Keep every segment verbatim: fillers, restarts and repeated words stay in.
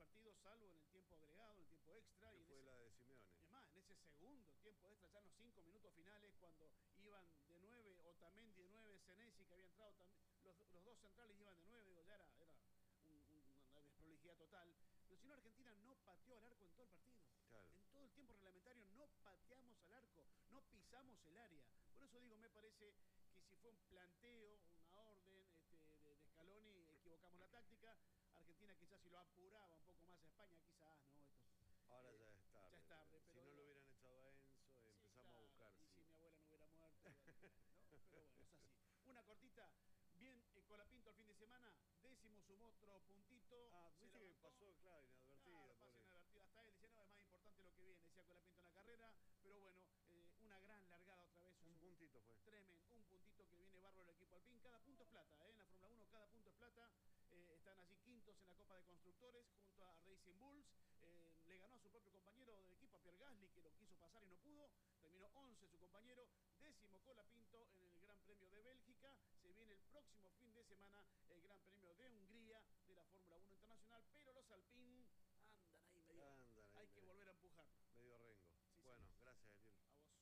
partido, salvo en el tiempo agregado, en el tiempo extra. Que y fue ese, la de Simeone. Es más, en ese segundo tiempo extra, ya en los cinco minutos finales, cuando iban de nueve, Otamendi de nueve, Senesi, que había entrado también, los, los dos centrales iban de nueve, digo, ya era, era un, un, una desprolijidad total. Pero si no, Argentina no pateó al arco en todo el partido. Claro. En todo el tiempo reglamentario no pateamos al arco, no pisamos el área. Por eso digo, me parece que si fue un planteo, una orden este, de, de Scaloni, equivocamos la táctica. Argentina quizás si lo apuraba un poco más a España, quizás, ¿no? Esto, Ahora eh, ya es tarde. Ya es tarde, pero si no digo, lo hubieran echado a Enzo, sí, empezamos claro, a buscar. Y sí. si mi abuela no hubiera muerto, ¿no? Pero bueno, es así. Una cortita. Bien, eh, Colapinto al fin de semana, décimo sumó otro puntito. Ah, viste que pasó, claro, inadvertido. Claro, pasa inadvertido. Hasta él decía, no, es más importante lo que viene, decía Colapinto en la carrera. Pero bueno, eh, una gran largada otra vez. Un puntito fue. Tremendo, un puntito que viene bárbaro el equipo Alpine. Cada punto es plata, ¿eh? En la Fórmula uno cada punto es plata. Eh, están allí quintos en la Copa de Constructores junto a Racing Bulls. Eh, le ganó a su propio compañero del equipo, a Pierre Gasly, que lo quiso pasar y no pudo. Terminó once su compañero. Décimo Colapinto en el Gran Premio de Bélgica. Se viene el próximo fin de semana el Gran Premio de Hungría de la Fórmula uno Internacional. Pero los Alpine andan ahí medio. Andan ahí, Hay medio. que volver a empujar. Medio rengo. Sí, bueno, señor. Gracias, Ariel. A vos.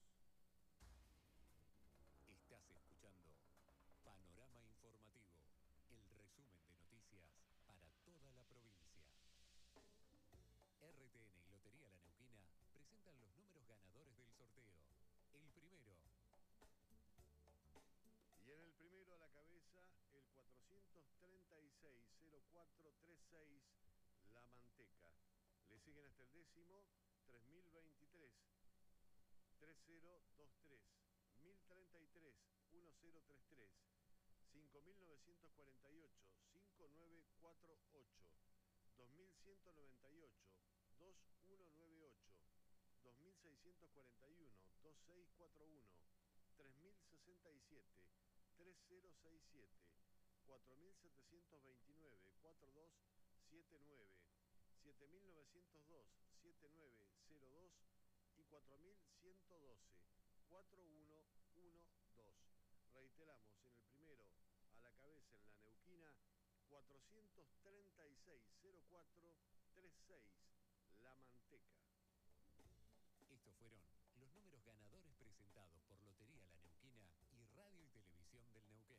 Estás escuchando Panorama Informativo, el resumen de noticias para toda la provincia. R T N y Lotería La Neuquina presentan los números ganadores del sorteo. El primero. Y en el primero a la cabeza, el cuatrocientos treinta y seis cero cuatro treinta y seis, La Manteca. Le siguen hasta el décimo, tres mil veintitrés, treinta veintitrés, mil treinta y tres, diez treinta y tres, cinco mil novecientos cuarenta y ocho, cinco nueve cuatro ocho, dos mil ciento noventa y ocho, dos mil ciento noventa y ocho, dos mil seiscientos cuarenta y uno, veintiséis cuarenta y uno, tres mil sesenta y siete, treinta sesenta y siete, cuatro mil setecientos veintinueve, cuarenta y dos setenta y nueve, siete mil novecientos dos, setenta y nueve cero dos y cuatro mil ciento doce, cuarenta y uno doce. Reiteramos, en el primero a la cabeza en la Neuquina, cuatrocientos treinta y seis cero cuatro treinta y seis, La Manteca. Estos fueron los números ganadores presentados por Lotería La Neuquina y Radio y Televisión del Neuquén.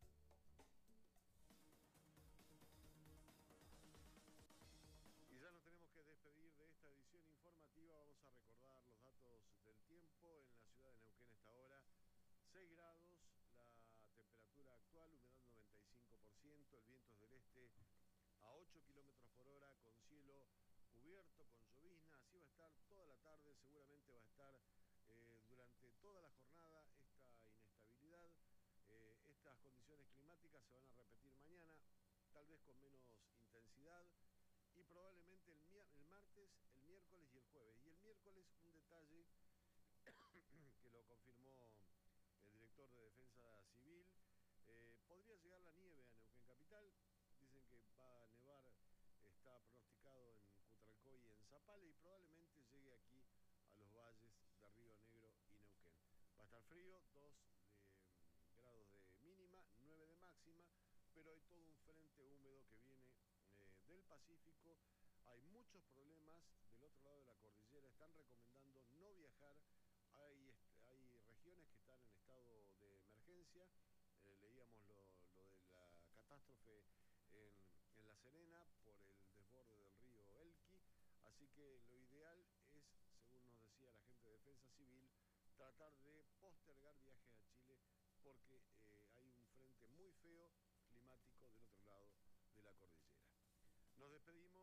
Y ya nos tenemos que despedir de esta edición informativa. Vamos a recordar los datos del tiempo en la ciudad de Neuquén a esta hora. seis grados, la temperatura actual, humedad noventa y cinco por ciento, el viento es del este a ocho kilómetros por hora, con cielo cubierto, con llovizna. Así va a estar toda la tarde, seguramente va a estar eh, durante toda la jornada esta inestabilidad. Eh, estas condiciones climáticas se van a repetir mañana, tal vez con menos intensidad, y probablemente el, el martes, el miércoles y el jueves. Y el miércoles un detalle que lo confirmó el director de Defensa Civil, eh, podría llegar la nieve a Neuquén Capital. Dicen que va a nevar, está pronosticado en Cutralcó y en Zapala, y probablemente llegue aquí a los valles de Río Negro y Neuquén. Va a estar frío, dos de, grados de mínima, nueve de máxima, pero hay todo un frente húmedo que viene eh, del Pacífico. Hay muchos problemas del otro lado de la cordillera, están recomendando no viajar. Hay, hay regiones que están en estado de emergencia. Eh, leíamos lo, lo de la catástrofe en, en La Serena por el desborde del río Elqui. Así que lo ideal es, según nos decía la gente de Defensa Civil, tratar de postergar viajes a Chile porque eh, hay un frente muy feo climático del otro lado de la cordillera. Nos despedimos.